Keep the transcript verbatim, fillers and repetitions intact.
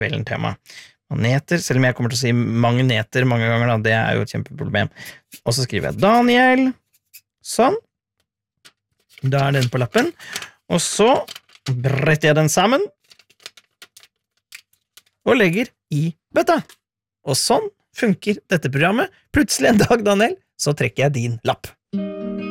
kvelden tema. Maneter, selv om jeg kommer til å si magneter mange ganger, da, det er jo et kjempeproblem. Og så skriver jeg Daniel, sånn. Da er den på lappen. Og så bretter jeg den sammen, og legger i bøtta. Og sånn funker dette programmet. Plutselig en dag, Daniel, så trekker jeg din lapp.